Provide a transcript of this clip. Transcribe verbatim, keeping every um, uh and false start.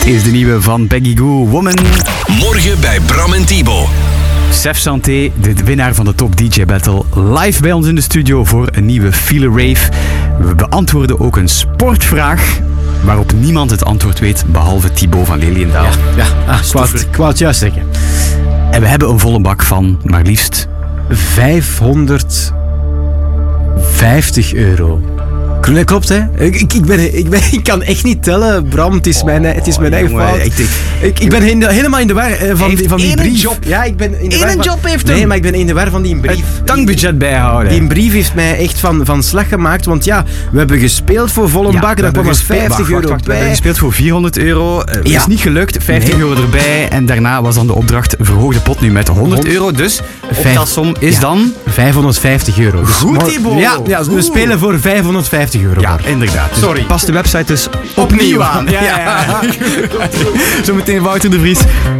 Dit is de nieuwe van Peggy Gou, Woman. Morgen bij Bram en Thibaut. Sef Santé, de winnaar van de Top D J Battle, live bij ons in de studio voor een nieuwe Feel Rave. We beantwoorden ook een sportvraag waarop niemand het antwoord weet, behalve Thibaut van Leliendaal. Ja, ja. Ah, ik wou het- ik wou het juist zeggen. En we hebben een volle bak van maar liefst... vijfhonderdvijftig euro. Klopt, hè? Ik, ik, ik, ben, ik, ben, ik kan echt niet tellen, Bram. Het is mijn, het is mijn eigen jongen, fout. ik denk- Ik, ik ben in de- helemaal in de war eh, van, heeft die, van die één brief. job. Ja, ik ben in de Eén war van- job heeft Nee, hem. maar ik ben in de war van die brief. tankbudget bijhouden. Die brief heeft mij echt van, van slag gemaakt. Want ja, we hebben gespeeld voor volle Ja, bak. we Dan kwam er hebben gespeeld- vijftig wacht, euro wacht, wacht, We bij. hebben gespeeld voor vierhonderd euro. Uh, Ja. Is niet gelukt. vijftig Nee. euro erbij. En daarna was dan de opdracht verhoog de pot nu met honderd euro. Dus Vijf- optelsom is Ja. dan... vijfhonderdvijftig euro. Dus Goed, mor- Thibaut. Ja, ja, we Goed. spelen voor vijfhonderdvijftig euro. Ja, Bart. inderdaad. Dus Sorry. pas de website dus opnieuw aan. Ja, ja, ja. Zometeen Wouter de Vries.